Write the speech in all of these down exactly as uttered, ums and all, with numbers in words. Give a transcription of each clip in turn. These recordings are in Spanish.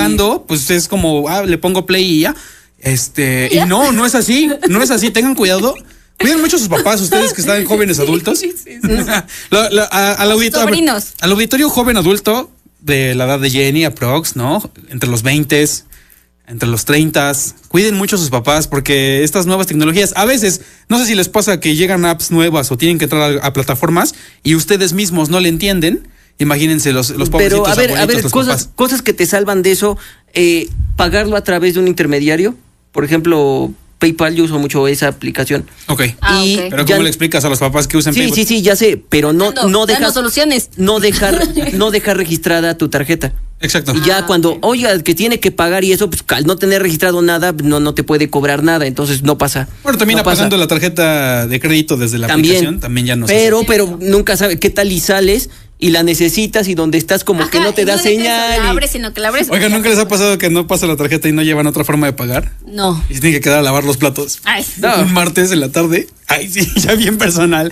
manejando, pues es como, ah, le pongo play y ya. Este, ¿Ya? Y no, no es así, no es así, tengan cuidado. Cuiden mucho a sus papás, ustedes que están jóvenes adultos. Sí, sí, sí. lo, lo, a, al, auditorio, Sobrinos. al auditorio joven adulto de la edad de Jenny, aprox, ¿no? Entre los veinte, entre los treinta. Cuiden mucho a sus papás porque estas nuevas tecnologías, a veces, no sé si les pasa que llegan apps nuevas o tienen que entrar a, a plataformas y ustedes mismos no le entienden. Imagínense los, los pobrecitos. Pero a ver, a ver, cosas, papás. cosas que te salvan de eso, eh, pagarlo a través de un intermediario, por ejemplo, PayPal, yo uso mucho esa aplicación. Ok. Ah, y okay. Pero ¿cómo ya, le explicas a los papás que usan sí, PayPal? Sí, sí, sí, ya sé, pero no, dando, no dejar soluciones. No dejar, no dejar registrada tu tarjeta. Exacto. Y ya Ah, cuando, okay. oiga, que tiene que pagar y eso, pues al no tener registrado nada, no, no te puede cobrar nada, entonces no pasa. Bueno, también no apagando pasa. la tarjeta de crédito desde la También, aplicación, también ya no Pero, se pero nunca sabe qué tal y sales y la necesitas y donde estás como Ajá, que no te da no de que señal. eso la y- abres, sino que la abres. Oiga, ¿nunca les ha pasado que no pasa la tarjeta y no llevan otra forma de pagar? No. Y se tienen que quedar a lavar los platos. Ay, No. Un martes en la tarde. Ay, sí, ya bien personal.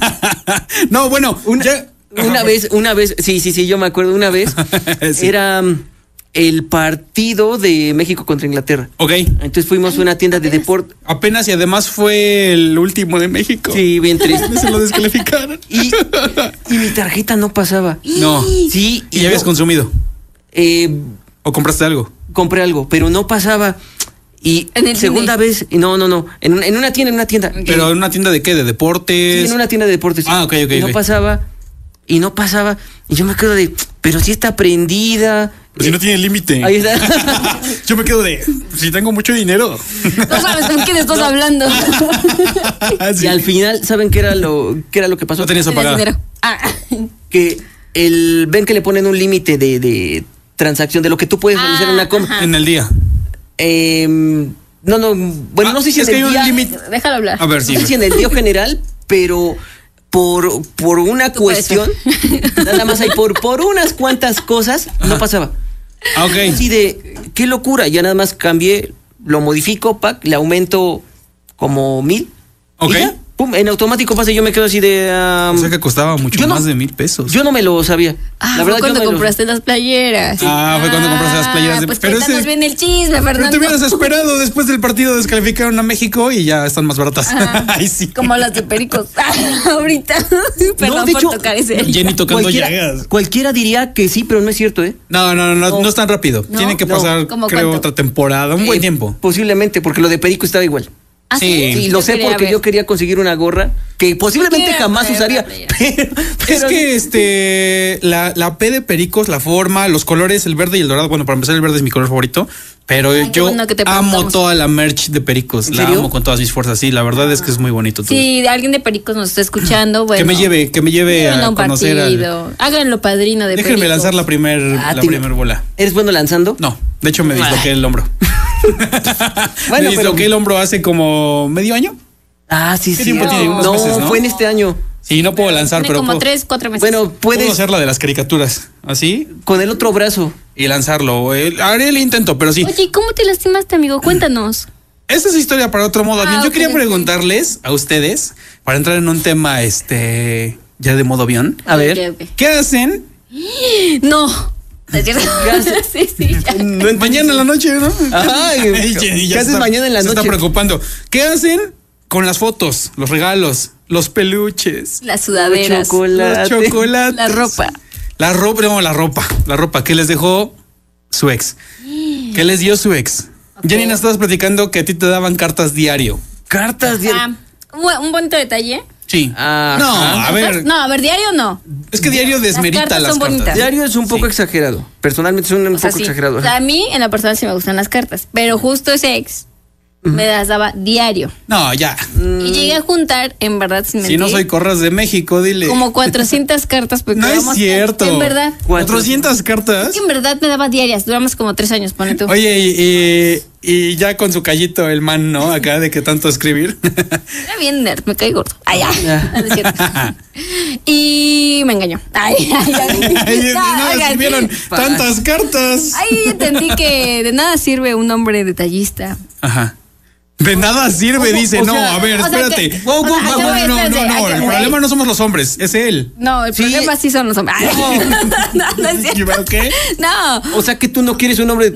No, bueno, Una, ya... una vez, una vez, sí, sí, sí, yo me acuerdo, una vez Sí. era um, el partido de México contra Inglaterra. Ok. Entonces fuimos a una tienda de deporte. Apenas y además fue el último de México. Sí, bien triste. Se lo descalificaron. Y, y mi tarjeta no pasaba. No. Sí, ¿Y ya habías no, consumido? eh, ¿O compraste algo? compré algo, pero no pasaba. Y ¿En el segunda cine? vez, no, no, no, en, un- en una tienda, en una tienda. ¿Pero Eh, en una tienda de qué? ¿De deportes? sí, en una tienda de deportes. Ah, ok, ok, Y no ok. pasaba, y no pasaba. Y yo me quedo de, pero sí está prendida. Pues si no tiene límite. Ahí está. Yo me quedo de, si tengo mucho dinero. no sabes con quién estás hablando. Sí. Y al final, ¿saben qué era lo, qué era lo que pasó? No tenías Tienes apagada. dinero. Ah. Que el, ven que le ponen un límite de, de transacción, de lo que tú puedes Ah, realizar en una compra. ajá. En el día. Eh, no, no, bueno, Ah, no sé si es en que el hay un día, límite. Déjalo hablar. A ver, sí. no sé si en el día general, pero por, por una Tú puedes cuestión, nada más hay por, por unas cuantas cosas, no pasaba. Ah, ok. Así de, qué locura, ya nada más cambié, lo modifico, pack, le aumento como mil. Ok. Y ya, pum, en automático pasa, y yo me quedo así de... um, O sea que costaba mucho yo no- más de mil pesos. yo no me lo sabía. Ah, La verdad, fue yo cuando no me lo- compraste las playeras. Ah, fue cuando compraste las playeras de- Pues pero cuéntanos ese- bien el chisme, Pero Fernando. te hubieras esperado, después del partido descalificaron a México y ya están más baratas. Ajá. Ay, sí. Como las de Pericos. Ahorita. Perdón de por hecho, tocar ese. Jenny tocando cualquiera, llagas. cualquiera diría que sí, pero no es cierto, ¿eh? No, no, no, no, No. no es tan rápido. No, Tiene que no. pasar, ¿Cómo creo, cuánto? otra temporada, un buen Eh, tiempo. Posiblemente, porque lo de Perico estaba igual. ¿Ah, Sí. Y lo Yo sé quería porque ver. yo quería conseguir una gorra que posiblemente Quiero jamás poner usaría. la playera. Pero, Es pero- que este la, la P de Pericos, la forma, los colores, el verde y el dorado. Bueno, para empezar, el verde es mi color favorito. Pero Ay, qué yo bueno que te amo preguntamos. toda la merch de Pericos. ¿En La serio? amo con todas mis fuerzas. Sí, la verdad es que es muy bonito todo. Si alguien de Pericos nos está escuchando, bueno. Que me lleve, que me lleve llévenlo a un conocer al- partido. Háganlo padrino de Déjenme Pericos. lanzar la primer, Ah, la te- primer bola. ¿Eres bueno lanzando? No, de hecho me disloqué el hombro. Bueno, me pero- disloqué el hombro hace como medio año. Ah, sí, ¿Qué sí. tiempo tiene? Unos no, meses, ¿no? fue en este año. Sí, no puedo lanzar, Tiene pero como puedo, tres, cuatro meses. Bueno, puedo puedes hacer la de las caricaturas. Así con el otro brazo. y lanzarlo. Eh, Haré el intento, pero sí. Oye, ¿cómo te lastimaste, amigo? Cuéntanos. Esta es historia para otro modo avión. Ah, Yo ok, quería ok. preguntarles a ustedes, para entrar en un tema este ya de modo avión. A ver. Ok, ok. ¿Qué hacen No. ¿Es cierto? sí, sí, ya. No ent- mañana en la noche, no? Ay, Ay, ¿qué ya haces está- mañana en la se noche? está preocupando. ¿Qué hacen con las fotos, los regalos, los peluches, Las sudaderas. Los chocolate. los chocolates? La ropa. La ropa, no, la ropa. La ropa que les dejó su ex. ¿Qué les dio su ex? Jenny, nos estabas platicando que a ti te daban cartas diario. Cartas de... Ah, un un bonito detalle. Sí. Ajá. No, a ver. No, a ver, diario no. Es que diario desmerita cartas las son cartas. bonitas. Diario es un poco Sí. exagerado. Personalmente es un, un O sea, poco sí. exagerado. O sea, a mí, en la persona, sí me gustan las cartas. Pero justo ese ex me las daba diario. No, ya. Y llegué a juntar, en verdad, sin Si mentir, no soy Corras de México, dile. como cuatrocientas cartas. Porque No es duramos- cierto. En verdad. cuatrocientas cartas. Es que en verdad me daba diarias. Duramos como tres años, pone tú. Oye, y, y, y ya con su callito el man, ¿no? Acá de que tanto escribir. Era bien nerd, me caí gordo. Ay, ya. Ya. No, no es cierto. Y me engañó. Ay, ay, ay. Ay, No, no, oigan, escribieron tantas cartas. Ahí entendí que de nada sirve un hombre detallista. Ajá. De nada sirve, dice. o No, sea, a ver, o sea espérate. que- Wow, o wow, sea, wow, ¿a qué voy? no, no, Espérense, no, ¿a qué el voy? problema no somos los hombres, es él. No, el Sí. problema sí son los hombres. Ay, no, no es cierto. ¿Qué? No. O sea que tú no quieres un hombre